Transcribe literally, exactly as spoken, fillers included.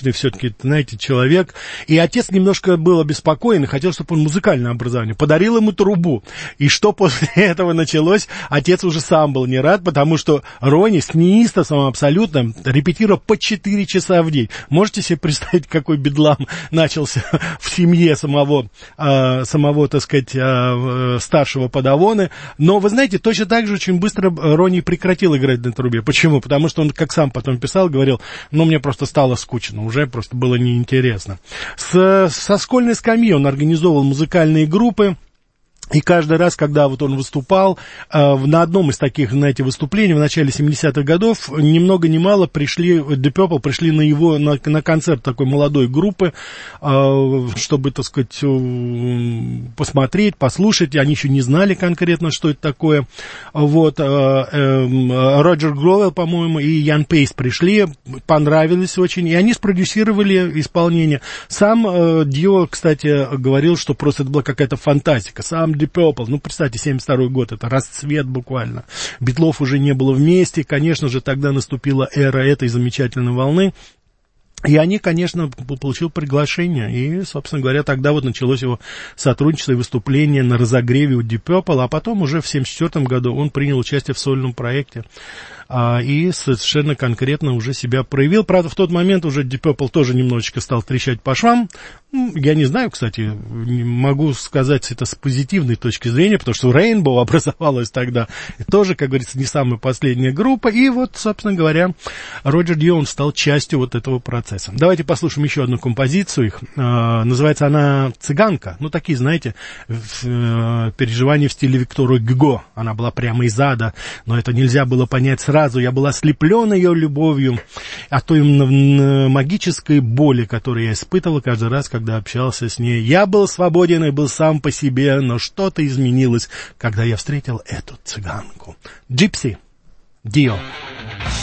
музычный все-таки, знаете, человек. И отец немножко был обеспокоен и хотел, чтобы он музыкальное образование. Подарил ему трубу. И что после этого началось? Отец уже сам был не рад, потому что Ронни с неистовством абсолютно репетировал по четыре часа в день. Можете себе представить, какой бедлам начался в семье самого, э, самого, так сказать, э, старшего подавоны. Но, вы знаете, точно так же очень быстро Ронни прекратил играть на трубе. Почему? Потому что он, как сам потом писал, говорил, ну, мне просто стало скучно, уже просто было неинтересно. С, со школьной скамьи он организовывал музыкальные группы. И каждый раз, когда вот он выступал, э, на одном из таких, знаете, выступлений в начале семидесятых годов, ни много ни мало пришли, Deep Purple пришли на его, на, на концерт такой молодой группы, э, чтобы, так сказать, э, посмотреть, послушать. Они еще не знали конкретно, что это такое. Вот, э, э, Роджер Гловелл, по-моему, и Ян Пейс пришли, понравились очень, и они спродюсировали исполнение. Сам э, Дио, кстати, говорил, что просто это была какая-то фантастика. Сам Deep Purple, ну, представьте, семьдесят второй год, это расцвет буквально. Битлов уже не было вместе, конечно же, тогда наступила эра этой замечательной волны. И они, конечно, получил приглашение, и, собственно говоря, тогда вот началось его сотрудничество и выступление на разогреве у Deep Purple, а потом уже в семьдесят четвёртом году он принял участие в сольном проекте, а, и совершенно конкретно уже себя проявил. Правда, в тот момент уже Deep Purple тоже немножечко стал трещать по швам. Я не знаю, кстати, не могу сказать это с позитивной точки зрения, потому что Rainbow образовалась тогда, и тоже, как говорится, не самая последняя группа, и вот, собственно говоря, Роджер Дио, он стал частью вот этого процесса. Давайте послушаем еще одну композицию их. Э, называется она «Цыганка». Ну, такие, знаете, в, э, переживания в стиле Виктора Гюго. Она была прямо из ада, но это нельзя было понять сразу. Я был ослеплен ее любовью, а той магической боли, которую я испытывал каждый раз, когда общался с ней. Я был свободен и был сам по себе, но что-то изменилось, когда я встретил эту цыганку. Gypsy Dio.